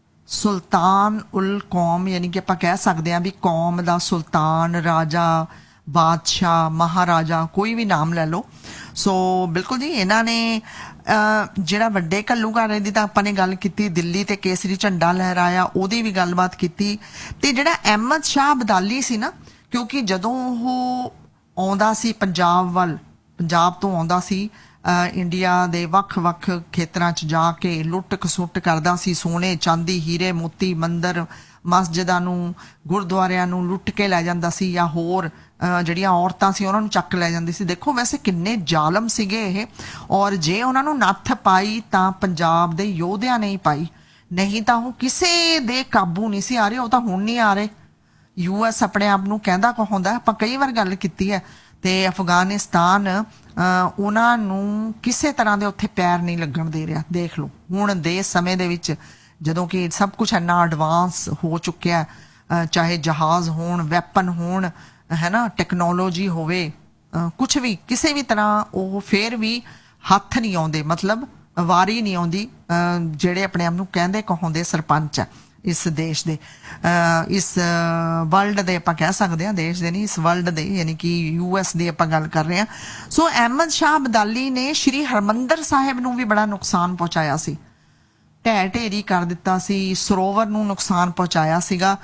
ਸੁਲਤਾਨ ਉਲ ਕੌਮ ਯਾਨੀ ਕਿ ਆਪਾਂ ਕਹਿ ਸਕਦੇ ਆ ਵੀ ਕੌਮ ਦਾ ਸੁਲਤਾਨ, ਰਾਜਾ, ਬਾਦਸ਼ਾਹ, ਮਹਾਰਾਜਾ, ਕੋਈ ਵੀ ਨਾਮ ਲੈ ਲਓ। ਸੋ ਬਿਲਕੁਲ ਜੀ ਇਹਨਾਂ ਨੇ ਜਿਹੜਾ ਵੱਡੇ ਘੱਲੂਘਾਰੇ ਦੀ ਤਾਂ ਆਪਾਂ ਨੇ ਗੱਲ ਕੀਤੀ, ਦਿੱਲੀ ਤੇ ਕੇਸਰੀ ਝੰਡਾ ਲਹਿਰਾਇਆ, ਉਹਦੀ ਵੀ ਗੱਲਬਾਤ ਕੀਤੀ। ਤੇ ਜਿਹੜਾ ਅਹਿਮਦ ਸ਼ਾਹ ਅਬਦਾਲੀ ਸੀ ਨਾ, ਕਿਉਂਕਿ ਜਦੋਂ ਉਹ ਆਉਂਦਾ ਸੀ ਪੰਜਾਬ ਵੱਲ, ਪੰਜਾਬ ਤੋਂ ਆਉਂਦਾ ਸੀ ਇੰਡੀਆ ਦੇ ਵੱਖ-ਵੱਖ ਖੇਤਰਾਂ 'ਚ ਜਾ ਕੇ ਲੁੱਟ ਖਸੁੱਟ ਕਰਦਾ ਸੀ। ਸੋਨੇ, ਚਾਂਦੀ, ਹੀਰੇ ਮੋਤੀ, ਮੰਦਰ, ਮਸਜਿਦਾਂ ਨੂੰ, ਗੁਰਦੁਆਰਿਆਂ ਨੂੰ ਲੁੱਟ ਕੇ ਲੈ ਜਾਂਦਾ ਸੀ, ਜਾਂ ਹੋਰ ਜਿਹੜੀਆਂ ਔਰਤਾਂ ਸੀ ਉਹਨਾਂ ਨੂੰ ਚੱਕ ਲੈ ਜਾਂਦੀ ਸੀ। ਦੇਖੋ ਵੈਸੇ ਕਿੰਨੇ ਜ਼ਾਲਮ ਸੀਗੇ ਇਹ। ਔਰ ਜੇ ਉਹਨਾਂ ਨੂੰ ਨੱਥ ਪਾਈ ਤਾਂ ਪੰਜਾਬ ਦੇ ਯੋਧਿਆਂ ਨੇ ਹੀ ਪਾਈ, ਨਹੀਂ ਤਾਂ ਉਹ ਕਿਸੇ ਦੇ ਕਾਬੂ ਨਹੀਂ ਸੀ ਆ ਰਹੇ। ਉਹ ਤਾਂ ਹੁਣ ਨਹੀਂ ਆ ਰਹੇ। ਯੂ ਐਸ ਆਪਣੇ ਆਪ ਨੂੰ ਕਹਿੰਦਾ ਕਹਾਉਂਦਾ, ਆਪਾਂ ਕਈ ਵਾਰ ਗੱਲ ਕੀਤੀ ਹੈ। ਤੇ ਅਫਗਾਨਿਸਤਾਨ ਉਹਨਾਂ ਨੂੰ ਕਿਸੇ ਤਰ੍ਹਾਂ ਦੇ ਉੱਥੇ ਪੈਰ ਨਹੀਂ ਲੱਗਣ ਦੇ ਰਿਹਾ। ਦੇਖ ਲਓ ਹੁਣ ਦੇ ਸਮੇਂ ਦੇ ਵਿੱਚ ਜਦੋਂ ਕਿ ਸਭ ਕੁਝ ਇੰਨਾ ਐਡਵਾਂਸ ਹੋ ਚੁੱਕਿਆ, ਚਾਹੇ ਜਹਾਜ਼ ਹੋਣ, ਵੈਪਨ ਹੋਣ, ਹੈ ਨਾ, ਟੈਕਨੋਲੋਜੀ ਹੋਵੇ, ਕੁਛ ਵੀ ਕਿਸੇ ਵੀ ਤਰ੍ਹਾਂ ਉਹ ਫਿਰ ਵੀ ਹੱਥ ਨਹੀਂ ਆਉਂਦੇ, ਮਤਲਬ ਵਾਰੀ ਨਹੀਂ ਆਉਂਦੀ ਜਿਹੜੇ ਆਪਣੇ ਆਪ ਨੂੰ ਕਹਿੰਦੇ ਕਹਾਉਂਦੇ ਸਰਪੰਚ ਆ ਇਸ ਦੇਸ਼ ਦੇ, ਇਸ ਵਰਲਡ ਦੇ ਆਪਾਂ ਕਹਿ ਸਕਦੇ ਹਾਂ, ਦੇਸ਼ ਦੇ ਨਹੀਂ ਇਸ ਵਰਲਡ ਦੇ, ਯਾਨੀ ਕਿ ਯੂ ਐਸ ਦੀ ਆਪਾਂ ਗੱਲ ਕਰ ਰਹੇ ਹਾਂ। ਸੋ ਅਹਿਮਦ ਸ਼ਾਹ ਅਬਦਾਲੀ ਨੇ ਸ਼੍ਰੀ ਹਰਮੰਦਰ ਸਾਹਿਬ ਨੂੰ ਵੀ ਬੜਾ ਨੁਕਸਾਨ ਪਹੁੰਚਾਇਆ ਸੀ, ਢਹਿ ਢੇਰੀ ਕਰ ਦਿੱਤਾ ਸੀ, ਸਰੋਵਰ ਨੂੰ ਨੁਕਸਾਨ ਪਹੁੰਚਾਇਆ ਸੀਗਾ।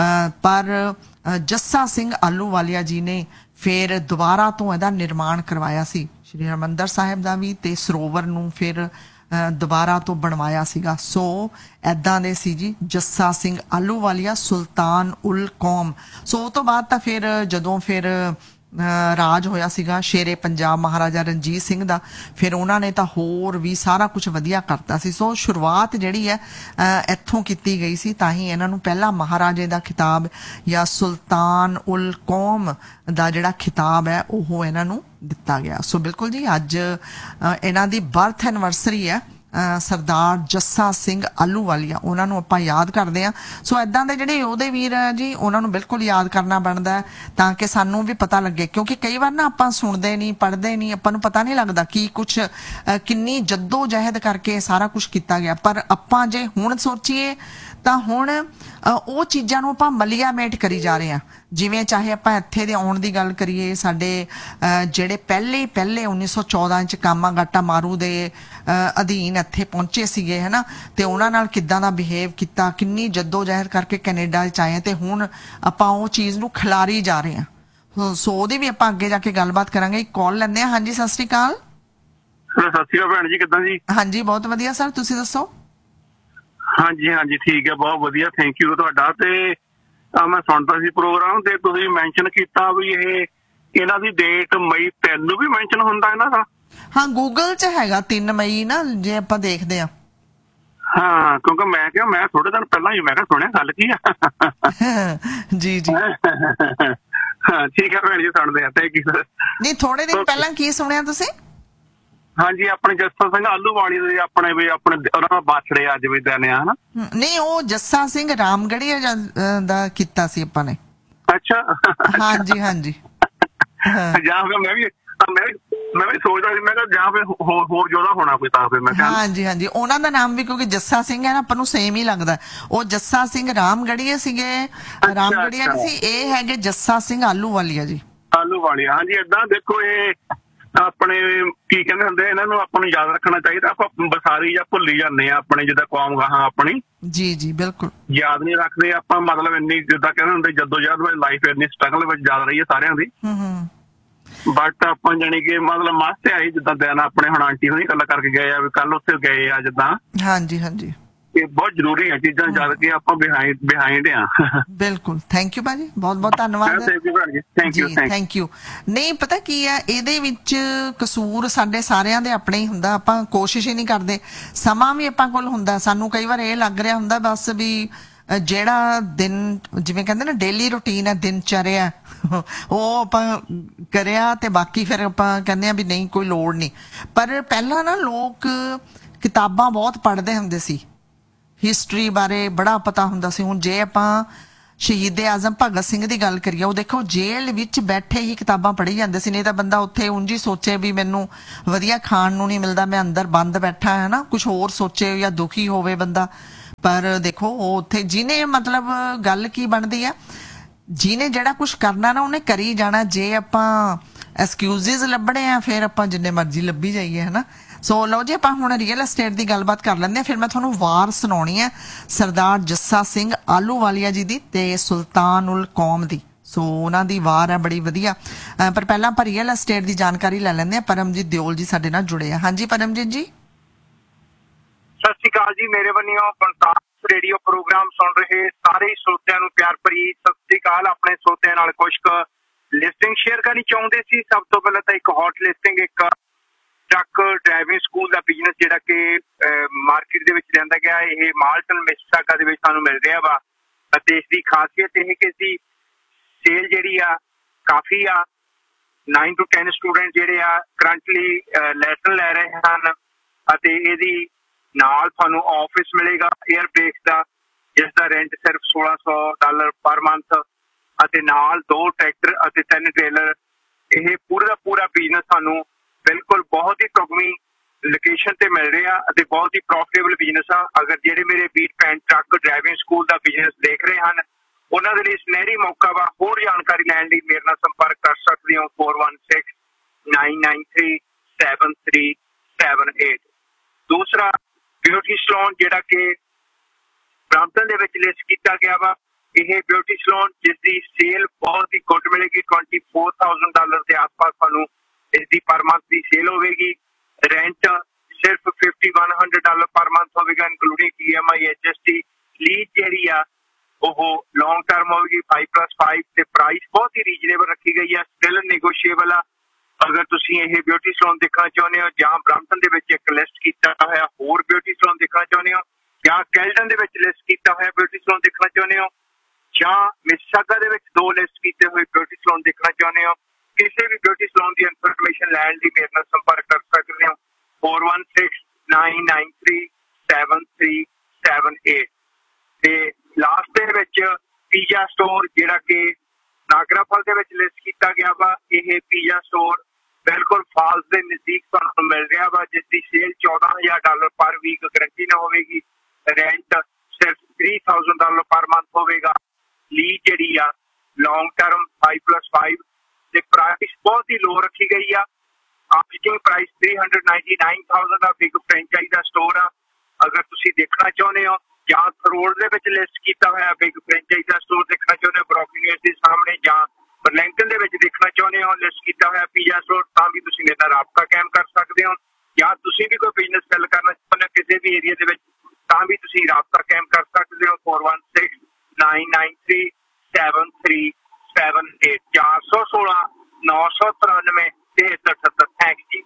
ਪਰ ਜੱਸਾ ਸਿੰਘ ਆਹਲੂਵਾਲੀਆ ਜੀ ਨੇ ਫਿਰ ਦੁਬਾਰਾ ਤੋਂ ਇਹਦਾ ਨਿਰਮਾਣ ਕਰਵਾਇਆ ਸੀ, ਸ਼੍ਰੀ ਹਰਮੰਦਰ ਸਾਹਿਬ ਦਾ ਵੀ ਤੇ ਸਰੋਵਰ ਨੂੰ ਫਿਰ ਦੁਬਾਰਾ ਤੋਂ ਬਣਵਾਇਆ ਸੀਗਾ। ਸੋ ਐਦਾਂ ਦੇ ਸੀ ਜੀ ਜੱਸਾ ਸਿੰਘ ਆਹਲੂਵਾਲੀਆ, ਸੁਲਤਾਨ ਉਲ ਕੌਮ। ਸੋ ਉਹ ਤੋਂ ਬਾਅਦ ਤਾਂ ਫਿਰ ਜਦੋਂ ਫਿਰ ਰਾਜ ਹੋਇਆ ਸੀਗਾ ਸ਼ੇਰੇ ਪੰਜਾਬ ਮਹਾਰਾਜਾ ਰਣਜੀਤ ਸਿੰਘ ਦਾ, ਫਿਰ ਉਹਨਾਂ ਨੇ ਤਾਂ ਹੋਰ ਵੀ ਸਾਰਾ ਕੁਝ ਵਧੀਆ ਕਰਤਾ ਸੀ। ਸੋ ਸ਼ੁਰੂਆਤ ਜਿਹੜੀ ਹੈ ਇੱਥੋਂ ਕੀਤੀ ਗਈ ਸੀ, ਤਾਂ ਹੀ ਇਹਨਾਂ ਨੂੰ ਪਹਿਲਾ ਮਹਾਰਾਜੇ ਦਾ ਖਿਤਾਬ ਜਾਂ ਸੁਲਤਾਨ ਉਲ ਕੌਮ ਦਾ ਜਿਹੜਾ ਖਿਤਾਬ ਹੈ ਉਹ ਇਹਨਾਂ ਨੂੰ ਦਿੱਤਾ ਗਿਆ। ਸੋ ਬਿਲਕੁਲ ਜੀ, ਅੱਜ ਇਹਨਾਂ ਦੀ ਬਰਥ ਐਨਵਰਸਰੀ ਹੈ ਸਰਦਾਰ ਜੱਸਾ ਸਿੰਘ ਆਹਲੂਵਾਲੀਆ, ਉਹਨਾਂ ਨੂੰ ਆਪਾਂ ਯਾਦ ਕਰਦੇ ਹਾਂ। ਸੋ ਇੱਦਾਂ ਦੇ ਜਿਹੜੇ ਯੋਧੇ ਵੀਰ ਆ ਜੀ, ਉਹਨਾਂ ਨੂੰ ਬਿਲਕੁਲ ਯਾਦ ਕਰਨਾ ਬਣਦਾ ਹੈ ਤਾਂ ਕਿ ਸਾਨੂੰ ਵੀ ਪਤਾ ਲੱਗੇ, ਕਿਉਂਕਿ ਕਈ ਵਾਰ ਨਾ ਆਪਾਂ ਸੁਣਦੇ ਨਹੀਂ, ਪੜ੍ਹਦੇ ਨਹੀਂ, ਆਪਾਂ ਨੂੰ ਪਤਾ ਨਹੀਂ ਲੱਗਦਾ ਕਿ ਕੁਛ ਕਿੰਨੀ ਜੱਦੋ ਜਹਿਦ ਕਰਕੇ ਸਾਰਾ ਕੁਝ ਕੀਤਾ ਗਿਆ। ਪਰ ਆਪਾਂ ਜੇ ਹੁਣ ਸੋਚੀਏ ਤਾਂ ਹੁਣ ਉਹ ਚੀਜ਼ਾਂ ਨੂੰ ਆਪਾਂ ਮਲੀਆਮੇਟ ਕਰੀ ਜਾ ਰਹੇ ਹਾਂ। ਜਿਵੇਂ ਚਾਹੇ ਆਪਾਂ ਇੱਥੇ ਦੇ ਆਉਣ ਦੀ ਗੱਲ ਕਰੀਏ, ਸਾਡੇ ਜਿਹੜੇ ਪਹਿਲੇ ਪਹਿਲੇ ਉੱਨੀ ਸੌ ਚੌਦਾਂ 'ਚ ਕਾਮਾਗਾਟਾ ਮਾਰੂ ਦੇ ਅਧੀਨ ਇੱਥੇ ਪਹੁੰਚੇ ਸੀਗੇ ਹੈ ਨਾ, ਤੇ ਉਹਨਾਂ ਨਾਲ ਕਿੱਦਾਂ ਦਾ ਬਿਹੇਵ ਕੀਤਾ, ਕਿੰਨੀ ਜੱਦੋ ਜਹਿਦ ਕਰਕੇ ਕੈਨੇਡਾ 'ਚ ਆਏ, ਤੇ ਹੁਣ ਆਪਾਂ ਉਹ ਚੀਜ਼ ਨੂੰ ਖਿਲਾਰੀ ਜਾ ਰਹੇ ਹਾਂ। ਸੋ ਉਹਦੀ ਵੀ ਆਪਾਂ ਅੱਗੇ ਜਾ ਕੇ ਗੱਲਬਾਤ ਕਰਾਂਗੇ। ਇੱਕ ਕਾਲ ਲੈਂਦੇ ਹਾਂ। ਹਾਂਜੀ, ਸਤਿ ਸ਼੍ਰੀ ਅਕਾਲ। ਸਤਿ ਸ਼੍ਰੀ ਅਕਾਲ ਭੈਣ ਜੀ, ਕਿੱਦਾਂ ਜੀ? ਹਾਂਜੀ, ਬਹੁਤ ਵਧੀਆ ਸਰ, ਤੁਸੀਂ ਦੱਸੋ? ਹਾਂਜੀ ਹਾਂਜੀ ਠੀਕ ਹੈ, ਬਹੁਤ ਵਧੀਆ, ਥੈਂਕ ਯੂ ਤੁਹਾਡਾ। ਤੇ ਮੈਂ ਸੁਣਦਾ ਸੀ ਪ੍ਰੋਗਰਾਮ ਤੇ ਤੁਸੀਂ ਮੈਂਸ਼ਨ ਕੀਤਾ ਵੀ ਇਹ ਇਹਨਾਂ ਦੀ ਡੇਟ ਮਈ ਤਿੰਨ ਨੂੰ ਵੀ ਮੈਂਸ਼ਨ ਹੁੰਦਾ ਇਹਨਾਂ ਦਾ। ਹਾਂ, ਗੂਗਲ 'ਚ ਹੈਗਾ ਤਿੰਨ ਮਈ ਨਾ, ਜੇ ਆਪਾਂ ਦੇਖਦੇ ਹਾਂ। ਹਾਂ, ਕਿਉਂਕਿ ਮੈਂ ਕਿਹਾ ਮੈਂ ਥੋੜੇ ਦਿਨ ਪਹਿਲਾਂ ਹੀ ਮੈਂ ਕਿਹਾ ਸੁਣਿਆ ਗੱਲ ਕੀ ਆ। ਜੀ ਜੀ ਹਾਂ ਠੀਕ ਹੈ ਭੈਣ ਜੀ, ਸੁਣਦੇ ਆ। Thank you sir. ਨਹੀਂ, ਥੋੜੇ ਦਿਨ ਪਹਿਲਾਂ ਕੀ ਸੁਣਿਆ ਤੁਸੀਂ? ਹਾਂਜੀ, ਆਪਣੇ ਜੱਸਾ ਸਿੰਘ ਆਹਲੂਵਾਲੀਆ ਦੇ ਆਪਣੇ ਵੀ ਆਪਣੇ ਉਹਨਾਂ ਦਾ ਬਰਥਡੇ ਅੱਜ ਵੀ ਦਿਨ ਆ ਹਨਾ। ਨਹੀਂ, ਉਹ ਜੱਸਾ ਸਿੰਘ ਰਾਮਗੜੀਆ ਦਾ ਕੀਤਾ ਸੀ ਆਪਾਂ ਨੇ। ਅੱਛਾ, ਹਾਂਜੀ ਹਾਂਜੀ। ਜਾਂ ਫਿਰ ਮੈਂ ਵੀ ਮੈਂ ਵੀ ਮੈਂ ਵੀ ਸੋਚਦਾ ਸੀ, ਮੈਂ ਕਿਹਾ ਜਾਂ ਫਿਰ ਹੋਰ ਹੋਰ ਜੋੜਾ ਹੋਣਾ ਕੋਈ ਤਾਂ ਫਿਰ ਮੈਂ ਕਿਹਾ। ਹਾਂਜੀ ਹਾਂਜੀ, ਉਹਨਾਂ ਦਾ ਨਾਮ ਵੀ ਕਿਉਂਕਿ ਜੱਸਾ ਸਿੰਘ ਹੈ ਨਾ, ਆਪਾਂ ਨੂੰ ਸੇਮ ਹੀ ਲੱਗਦਾ। ਉਹ ਜੱਸਾ ਸਿੰਘ ਰਾਮਗੜੀਆ ਸੀਗੇ, ਰਾਮਗੜੀਆ ਨਹੀਂ ਸੀ, ਇਹ ਹੈਗੇ ਜੱਸਾ ਸਿੰਘ ਆਹਲੂਵਾਲੀਆ ਜੀ। ਆਹਲੂਵਾਲੀਆ, ਹਾਂਜੀ। ਏਦਾਂ ਦੇਖੋ, ਇਹ ਆਪਣੇ ਕੀ ਕਹਿੰਦੇ ਹੁੰਦੇ, ਇਹਨਾਂ ਨੂੰ ਆਪਾਂ ਨੂੰ ਯਾਦ ਰੱਖਣਾ ਚਾਹੀਦਾ। ਆਪਾਂ ਵਿਸਾਰੀ ਜਾਂ ਭੁੱਲੀ ਜਾਂਦੇ ਆ ਆਪਣੇ ਜਿੱਦਾਂ ਕੌਮ ਗਾਹਾਂ ਆਪਣੀ। ਜੀ ਜੀ ਬਿਲਕੁਲ, ਯਾਦ ਨਹੀਂ ਰੱਖਦੇ ਆਪਾਂ। ਮਤਲਬ ਇੰਨੀ ਜਿੱਦਾਂ ਕਹਿੰਦੇ ਹੁੰਦੇ ਜੱਦੋ ਜਹਿਦ ਵਿੱਚ ਲਾਈਫ ਇੰਨੀ ਸਟਰਗਲ ਵਿੱਚ ਚੱਲ ਰਹੀ ਹੈ ਸਾਰਿਆਂ ਦੀ। ਬਟ ਆਪਾਂ ਜਾਣੀ ਕਿ ਮਤਲਬ ਮਸਤ ਆਈ ਜਿੱਦਾਂ ਦਿਨ ਆਪਣੇ ਹੁਣ ਆਂਟੀ ਹੋਣੀ ਗੱਲ ਕਰਕੇ ਗਏ ਆ ਵੀ ਕੱਲ ਉੱਥੇ ਗਏ ਆ ਜਿੱਦਾਂ। ਹਾਂਜੀ ਹਾਂਜੀ, ਇਹ ਬਹੁਤ ਜ਼ਰੂਰੀ ਹੈ ਚੀਜ਼ਾਂ ਜਦ ਕਿ ਆਪਾਂ ਬਿਹਾਈਂਡ ਬਿਹਾਈਂਡ ਆ। ਬਿਲਕੁਲ, ਥੈਂਕ ਯੂ ਭਾਜੀ, ਬਹੁਤ ਬਹੁਤ ਧੰਨਵਾਦ। Thank you thank you. ਨਹੀਂ, ਪਤਾ ਕੀ ਆ, ਇਹਦੇ ਵਿੱਚ ਕਸੂਰ ਸਾਡੇ ਸਾਰਿਆਂ ਦੇ ਆਪਣੇ ਹੀ ਹੁੰਦਾ। ਆਪਾਂ ਕੋਸ਼ਿਸ਼ ਹੀ ਨਹੀਂ ਕਰਦੇ। ਸਮਾਂ ਵੀ ਆਪਾਂ ਕੋਲ ਹੁੰਦਾ, ਸਾਨੂੰ ਕਈ ਵਾਰ ਇਹ ਲੱਗ ਰਿਹਾ ਹੁੰਦਾ ਬਸ ਵੀ ਜਿਹੜਾ ਦਿਨ ਜਿਵੇਂ ਕਹਿੰਦੇ ਨਾ ਡੇਲੀ ਰੂਟੀਨ ਹੈ, ਦਿਨ ਚਰਿਆ, ਉਹ ਆਪਾਂ ਕਰਿਆ ਤੇ ਬਾਕੀ ਫਿਰ ਆਪਾਂ ਕਹਿੰਦੇ ਆ ਵੀ ਨਹੀਂ ਕੋਈ ਲੋੜ ਨਹੀਂ। ਪਰ ਪਹਿਲਾਂ ਨਾ ਲੋਕ ਕਿਤਾਬਾਂ ਬਹੁਤ ਪੜ੍ਹਦੇ ਹੁੰਦੇ ਸੀ, ਹਿਸਟਰੀ ਬਾਰੇ ਬੜਾ ਪਤਾ ਹੁੰਦਾ ਸੀ। ਹੁਣ ਜੇ ਆਪਾਂ ਸ਼ਹੀਦ ਆਜ਼ਮ ਭਗਤ ਸਿੰਘ ਦੀ ਗੱਲ ਕਰੀਏ, ਉਹ ਦੇਖੋ ਜੇਲ੍ਹ ਵਿੱਚ ਬੈਠੇ ਹੀ ਕਿਤਾਬਾਂ ਪੜ੍ਹੀ ਜਾਂਦੇ ਸੀ। ਨਹੀਂ ਤਾਂ ਬੰਦਾ ਉੱਥੇ ਉਂਝ ਹੀ ਸੋਚੇ ਵੀ ਮੈਨੂੰ ਵਧੀਆ ਖਾਣ ਨੂੰ ਨਹੀਂ ਮਿਲਦਾ, ਮੈਂ ਅੰਦਰ ਬੰਦ ਬੈਠਾ ਹੈ ਨਾ, ਕੁਝ ਹੋਰ ਸੋਚੇ ਜਾਂ ਦੁਖੀ ਹੋਵੇ ਬੰਦਾ। ਪਰ ਦੇਖੋ ਉਹ ਉੱਥੇ ਜਿਹਨੇ ਮਤਲਬ ਗੱਲ ਕੀ ਬਣਦੀ ਆ, ਜਿਹਨੇ ਜਿਹੜਾ ਕੁਝ ਕਰਨਾ ਨਾ ਉਹਨੇ ਕਰੀ ਜਾਣਾ। ਜੇ ਆਪਾਂ ਐਕਸਕਿਊਜ਼ਿਸ ਲੱਭਣੇ ਆ ਫਿਰ ਆਪਾਂ ਜਿੰਨੇ ਮਰਜ਼ੀ ਲੱਭੀ ਜਾਈਏ ਹੈ ਨਾ। ਸੋ ਲਓ ਜੀ, ਆਪਾਂ ਹੁਣ ਰੀਅਲ ਐਸਟੇਟ ਦੀ ਗੱਲਬਾਤ ਕਰ ਲੈਂਦੇ ਹਾਂ। ਫਿਰ ਮੈਂ ਤੁਹਾਨੂੰ ਵਾਰ ਸੁਣਾਉਣੀ ਹੈ ਸਰਦਾਰ ਜੱਸਾ ਸਿੰਘ ਆਹਲੂਵਾਲੀਆ ਜੀ ਦੀ ਤੇ ਸੁਲਤਾਨ ਉਲ ਕੌਮ ਦੀ। ਸੋ ਉਹਨਾਂ ਦੀ ਵਾਰ ਹੈ ਬੜੀ ਵਧੀਆ। ਪਰ ਪਹਿਲਾਂ ਆਪਾਂ ਰੀਅਲ ਐਸਟੇਟ ਦੀ ਜਾਣਕਾਰੀ ਲੈ ਲੈਂਦੇ ਹਾਂ। ਪਰਮਜੀਤ ਦਿਓਲ ਜੀ ਸਾਡੇ ਨਾਲ ਜੁੜੇ ਆ। ਹਾਂਜੀ ਪਰਮਜੀਤ ਜੀ, ਸਤਿ ਸ਼੍ਰੀ ਅਕਾਲ ਜੀ। ਮੇਰੇ ਵੱਲੋਂ ਬੰਸਾਰ ਰੇਡੀਓ ਪ੍ਰੋਗਰਾਮ ਸੁਣ ਰਹੇ ਸਾਰੇ ਸਰੋਤਿਆਂ ਨੂੰ ਪਿਆਰ ਭਰੀ ਸਤਿ ਸ਼੍ਰੀ ਅਕਾਲ। ਆਪਣੇ ਸਰੋਤਿਆਂ ਨਾਲ ਕੁਝ ਕੁ ਲਿਸਟਿੰਗ ਸ਼ੇਅਰ ਕਰਨੀ ਚਾਹੁੰਦੇ ਸੀ। ਸਭ ਤੋਂ ਪਹਿਲਾਂ ਤਾਂ ਇੱਕ ਹੌਟ ਲਿਸਟਿੰਗ, ਇੱਕ ਟਰੱਕ ਡਰਾਈਵਿੰਗ ਸਕੂਲ ਦਾ ਬਿਜ਼ਨਸ ਜਿਹੜਾ ਕਿ ਮਾਰਕੀਟ ਦੇ ਵਿੱਚ ਰਹਿੰਦਾ ਗਿਆ। ਇਹ ਮਾਲਟਨ ਮਿਸਿਸਾਗਾ ਦੇ ਵਿੱਚ ਸਾਨੂੰ ਮਿਲ ਰਿਹਾ ਵਾ ਅਤੇ ਇਸ ਦੀ ਖਾਸੀਅਤ ਇਹ ਕਿ ਇਸਦੀ ਸੇਲ ਜਿਹੜੀ ਆ ਕਾਫੀ ਆ। ਨਾਈਨ ਟੂ ਟੈਨ ਸਟੂਡੈਂਟ ਜਿਹੜੇ ਆ ਕਰੰਟਲੀ ਲੈਸਨ ਲੈ ਰਹੇ ਹਨ ਅਤੇ ਇਹਦੀ ਨਾਲ ਤੁਹਾਨੂੰ ਆਫਿਸ ਮਿਲੇਗਾ 에ਅਰ ਬ੍ਰੇਕਸ ਦਾ, ਜਿਸ ਦਾ ਰੈਂਟ ਸਿਰਫ ਸੋਲਾਂ ਸੌ ਡਾਲਰ ਪਰ ਮੰਥ ਅਤੇ ਨਾਲ ਦੋ ਟਰੈਕਟਰ ਅਤੇ ਤਿੰਨ ਟ੍ਰੇਲਰ। ਇਹ ਪੂਰਾ ਦਾ ਪੂਰਾ ਬਿਜ਼ਨਸ ਸਾਨੂੰ ਬਿਲਕੁਲ ਬਹੁਤ ਹੀ ਢੁਕਵੀਂ ਲੋਕੇਸ਼ਨ ਤੇ ਮਿਲ ਰਿਹਾ ਅਤੇ ਬਹੁਤ ਹੀ ਪ੍ਰੋਫਿਟੇਬਲ ਬਿਜ਼ਨਸ ਆ। ਅਗਰ ਜਿਹੜੇ ਮੇਰੇ ਵੀਰ ਭੈਣ ਟਰੱਕ ਡਰਾਈਵਿੰਗ ਸਕੂਲ ਦਾ ਬਿਜ਼ਨਸ ਦੇਖ ਰਹੇ ਹਨ, ਉਹਨਾਂ ਦੇ ਲਈ ਸੁਨਹਿਰੀ ਮੌਕਾ ਵਾ। ਹੋਰ ਜਾਣਕਾਰੀ ਲੈਣ ਲਈ ਮੇਰੇ ਨਾਲ ਸੰਪਰਕ ਕਰ ਸਕਦੇ ਹੋ four one six nine nine three seven three seven eight. ਦੂਸਰਾ ਬਿਊਟੀ ਸਲੂਨ ਜਿਹੜਾ ਕਿ ਬ੍ਰੈਂਪਟਨ ਦੇ ਵਿੱਚ ਲਿਸਟ ਕੀਤਾ ਗਿਆ ਵਾ। ਇਹ ਬਿਊਟੀ ਸਲੂਨ ਜਿਸ ਦੀ ਸੇਲ ਬਹੁਤ ਹੀ ਗੁੱਡ ਮਿਲੇਗੀ, ਟਵੈਂਟੀ ਫੋਰ ਥਾਊਜ਼ੈਂਡ ਡਾਲਰ ਦੇ ਆਸ-ਪਾਸ ਤੁਹਾਨੂੰ ਇਸ ਦੀ ਪਰ ਮੰਥ ਦੀ ਸੇਲ ਹੋਵੇਗੀ। ਰੈਂਟ ਸਿਰਫ fifty one hundred dollar per month ਹੋਵੇਗਾ, including E M I, H S T. Lease ਜਿਹੜੀ ਆ ਉਹ ਲੌਂਗ ਟਰਮ ਹੋਵੇਗੀ फाइव प्लस फाइव ਤੇ ਪ੍ਰਾਈਸ ਬਹੁਤ ਹੀ ਰੀਜਨੇਬਲ ਰੱਖੀ ਗਈ ਹੈ, ਸਟਿਲ ਨੈਗੋਸ਼ੀਏਬਲ ਆ। ਅਗਰ ਤੁਸੀਂ ਇਹ ਬਿਊਟੀ ਸਲੂਨ ਦੇਖਣਾ ਚਾਹੁੰਦੇ ਹੋ ਜਾਂ ਬ੍ਰੈਂਪਟਨ ਦੇ ਵਿੱਚ ਇੱਕ ਲਿਸਟ ਕੀਤਾ ਹੋਇਆ ਹੋਰ ਬਿਊਟੀ ਸਲੂਨ ਦੇਖਣਾ ਚਾਹੁੰਦੇ ਹੋ ਜਾਂ ਕੈਲਟਨ ਦੇ ਵਿੱਚ ਲਿਸਟ ਕੀਤਾ ਹੋਇਆ ਬਿਊਟੀ ਸਲੂਨ ਦੇਖਣਾ ਚਾਹੁੰਦੇ ਹੋ ਜਾਂ ਮਿਸਿਸਾਗਾ ਦੇ ਵਿੱਚ ਦੋ ਲਿਸਟ ਕੀਤੇ ਹੋਏ ਬਿਊਟੀ ਸਲੂਨ ਦੇਖਣਾ ਚਾਹੁੰਦੇ ਹੋ, ਕਿਸੇ ਵੀ ਬਿਊਟੀ ਸਲੂਨ ਦੀ ਇਨਫੋਰਮੇਸ਼ਨ ਲੈਣ ਲਈ ਮੇਰੇ ਨਾਲ ਸੰਪਰਕ ਕਰ ਸਕਦੇ ਹੋ four one six nine nine three seven three seven eight. ਤੇ ਲਾਸਟ ਦੇ ਵਿੱਚ ਪੀਜ਼ਾ ਸਟੋਰ ਜਿਹੜਾ ਕਿ ਨਾਗਰਾ ਫਲ ਦੇ ਵਿੱਚ ਲਿਸਟ ਕੀਤਾ ਗਿਆ ਵਾ, ਇਹ ਪੀਜ਼ਾ ਸਟੋਰ ਬਿਲਕੁਲ ਫਾਲਸ ਦੇ ਨਜ਼ਦੀਕ ਤੁਹਾਨੂੰ ਮਿਲ ਰਿਹਾ ਵਾ, ਜਿਸ ਦੀ ਸੇਲ ਚੌਦਾਂ ਹਜ਼ਾਰ ਡਾਲਰ ਪਰ ਵੀਕ ਗਰੰਟੀ ਨਾ ਹੋਵੇਗੀ, ਰੈਂਟ ਸਿਰਫ three thousand dollar per month ਹੋਵੇਗਾ, ਲੀਜ਼ ਜਿਹੜੀ ਆ long term five plus five ਤੇ ਪ੍ਰਾਈਸ ਬਹੁਤ ਹੀ ਲੋ ਰੱਖੀ ਗਈ ਆ। Asking price three ninety nine thousand ਦਾ ਬਿਗ ਫਰੈਂਚਾਈਜ਼ ਦਾ ਸਟੋਰ ਆ। ਅਗਰ ਤੁਸੀਂ ਦੇਖਣਾ ਚਾਹੁੰਦੇ ਹੋ ਜਾਂ ਥਰੋਡ ਦੇ ਵਿੱਚ ਲਿਸਟ ਕੀਤਾ ਹੋਇਆ ਬਿਗ ਫਰੈਂਚਾਈਜ਼ ਦਾ ਸਟੋਰ ਦੇਖਣਾ ਚਾਹੁੰਦੇ ਹੋ ਬਰੋਕਲਿਨ ਦੇ ਸਾਹਮਣੇ ਜਾਂ ਬਰਲਿੰਗਟਨ ਦੇ ਵਿੱਚ ਦੇਖਣਾ ਚਾਹੁੰਦੇ ਹੋ ਲਿਸਟ ਕੀਤਾ ਹੋਇਆ ਪੀਜ਼ਾ ਸਟੋਰ, ਤਾਂ ਵੀ ਤੁਸੀਂ ਮੇਰੇ ਨਾਲ ਰਾਬਤਾ ਕਾਇਮ ਕਰ ਸਕਦੇ ਹੋ। ਜਾਂ ਤੁਸੀਂ ਵੀ ਕੋਈ ਬਿਜ਼ਨਸ ਸੈੱਲ ਕਰਨਾ ਚਾਹੁੰਦੇ ਹੋ ਕਿਸੇ ਵੀ ਏਰੀਆ ਦੇ ਵਿੱਚ, ਤਾਂ ਵੀ ਤੁਸੀਂ ਰਾਬਤਾ ਕਾਇਮ ਕਰ ਸਕਦੇ ਹੋ four one six nine nine three seven three seven eight चार सौ सोलह नौ सौ तिरानवे तिहत्तर सत्तर। थैंक जी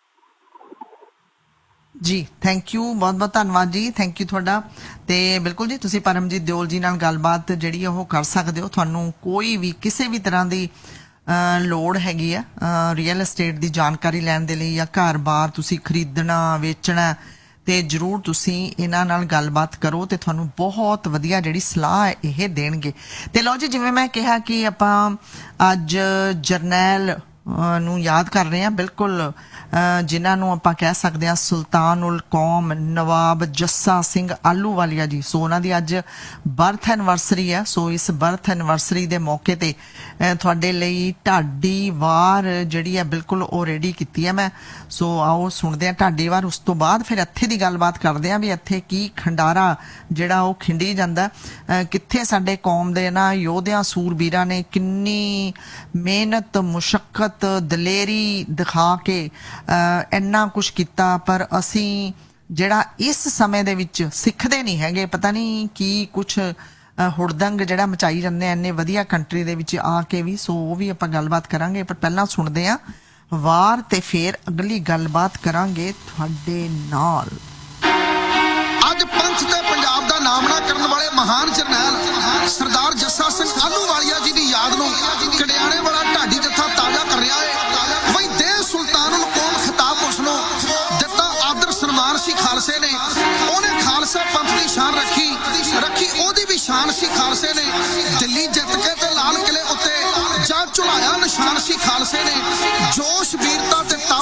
ਜੀ ਥੈਂਕ ਯੂ, ਬਹੁਤ ਬਹੁਤ ਧੰਨਵਾਦ ਜੀ, ਥੈਂਕ ਯੂ ਤੁਹਾਡਾ। ਤੇ ਬਿਲਕੁਲ ਜੀ ਤੁਸੀਂ ਪਰਮਜੀਤ ਦਿਓਲ ਜੀ ਨਾਲ ਗੱਲਬਾਤ ਜਿਹੜੀ ਉਹ ਕਰ ਸਕਦੇ ਹੋ। ਤੁਹਾਨੂੰ ਕੋਈ ਵੀ ਕਿਸੇ ਵੀ ਤਰ੍ਹਾਂ ਦੀ ਲੋੜ ਹੈਗੀ ਆ ਰੀਅਲ ਏਸਟੇਟ ਦੀ ਜਾਣਕਾਰੀ ਲੈਣ ਦੇ ਲਈ ਜਾਂ ਘਰ ਬਾਰ ਤੁਸੀਂ ਖਰੀਦਣਾ ਵੇਚਣਾ, ਤੇ ਜ਼ਰੂਰ ਤੁਸੀਂ ਇਹਨਾਂ ਨਾਲ ਗੱਲਬਾਤ ਕਰੋ ਤੇ ਤੁਹਾਨੂੰ ਬਹੁਤ ਵਧੀਆ ਜਿਹੜੀ ਸਲਾਹ ਇਹ ਦੇਣਗੇ। ਤੇ ਲਓ ਜੀ, ਜਿਵੇਂ ਮੈਂ ਕਿਹਾ ਕਿ ਆਪਾਂ ਅੱਜ ਜਰਨੈਲ ਨੂੰ ਯਾਦ ਕਰ ਰਹੇ ਹਾਂ, ਬਿਲਕੁਲ ਜਿਨ੍ਹਾਂ ਨੂੰ ਆਪਾਂ ਕਹਿ ਸਕਦੇ ਹਾਂ ਸੁਲਤਾਨ ਉਲ ਕੌਮ ਨਵਾਬ ਜੱਸਾ ਸਿੰਘ ਆਹਲੂਵਾਲੀਆ ਜੀ। ਸੋ ਉਹਨਾਂ ਦੀ ਅੱਜ ਬਰਥ ਐਨਵਰਸਰੀ ਹੈ। ਸੋ ਇਸ ਬਰਥ ਐਨਵਰਸਰੀ ਦੇ ਮੌਕੇ ਤੇ ਤੁਹਾਡੇ ਲਈ ਢਾਡੀ ਵਾਰ ਜਿਹੜੀ ਹੈ ਬਿਲਕੁਲ ਉਹ ਰੈਡੀ ਕੀਤੀ ਹੈ ਮੈਂ। ਸੋ ਆਓ ਸੁਣਦੇ ਹਾਂ ਢਾਡੀ ਵਾਰ, ਉਸ ਤੋਂ ਬਾਅਦ ਫਿਰ ਇੱਥੇ ਦੀ ਗੱਲਬਾਤ ਕਰਦੇ ਹਾਂ ਵੀ ਇੱਥੇ ਕੀ ਖੰਡਾਰਾ ਜਿਹੜਾ ਉਹ ਖਿੰਡੀ ਜਾਂਦਾ, ਕਿੱਥੇ ਸਾਡੇ ਕੌਮ ਦੇ ਨਾ ਯੋਧਿਆਂ ਸੂਰਬੀਰਾਂ ਨੇ ਕਿੰਨੀ ਮਿਹਨਤ ਮੁਸ਼ੱਕਤ ਦਲੇਰੀ ਦਿਖਾ ਕੇ ਇੰਨਾ ਕੁਛ ਕੀਤਾ, ਪਰ ਅਸੀਂ ਜਿਹੜਾ ਇਸ ਸਮੇਂ ਦੇ ਵਿੱਚ ਸਿੱਖਦੇ ਨਹੀਂ ਹੈਗੇ। ਪਤਾ ਨਹੀਂ ਕੀ ਕੁਛ ਹੁੜਦੰਗ ਜਿਹੜਾ ਮਚਾਈ ਜਾਂਦੇ ਇੰਨੇ ਵਧੀਆ ਕੰਟਰੀ ਦੇ ਵਿੱਚ ਆ ਕੇ ਵੀ। ਸੋ ਉਹ ਵੀ ਆਪਾਂ ਗੱਲਬਾਤ ਕਰਾਂਗੇ, ਪਰ ਪਹਿਲਾਂ ਸੁਣਦੇ ਹਾਂ ਵਾਰ ਤੇ ਫਿਰ ਅਗਲੀ ਗੱਲਬਾਤ ਕਰਾਂਗੇ ਤੁਹਾਡੇ ਨਾਲ। ਅੱਜ ਪੰਥ ਤੇ ਪੰਜਾਬ ਦਾ ਨਾਮਣਾ ਕਰਨ ਵਾਲੇ ਮਹਾਨ ਜਰਨੈਲ ਸਰਦਾਰ ਜੱਸਾ ਸਿੰਘ ਆਹਲੂਵਾਲੀਆ ਜੀ ਦੀ ਯਾਦ ਨੂੰ ਕੜਿਆਣੇ ਵਾਲਾ ਢਾਡੀ ਜੱਥਾ ਤਾਜ਼ਾ ਕਰ ਰਿਹਾ ਹੈ। ਵਈ ਦੇ ਸੁਲਤਾਨ ਕੌਮ ਖਿਤਾਬ ਉਸ ਨੂੰ ਦਿੱਤਾ ਆਦਰ ਸਨਮਾਨ ਸੀ ਖਾਲਸੇ ਨੇ, ਉਹਨੇ ਖਾਲਸਾ ਪੰਥ ਦੀ ਸ਼ਾਨ ਰੱਖੀ ਰੱਖੀ ਉਹਦੀ ਵੀ ਸ਼ਾਨ ਸੀ ਖਾਲਸੇ ਨੇ। ਦਿੱਲੀ ਜਿੱਤ ਕੇ ਤੇ ਲਾਲ ਕਿਲੇ ਉੱਤੇ ਜਾ ਝੁਲਾਇਆ ਨਿਸ਼ਾਨ ਸੀ ਖਾਲਸੇ ਨੇ। ਜੋਸ਼ ਵੀਰਤਾ ਤੇ